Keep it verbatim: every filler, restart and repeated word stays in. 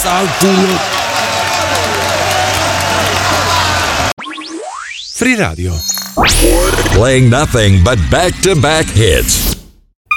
sta al culo. Free Radio. Playing nothing but back-to-back hits.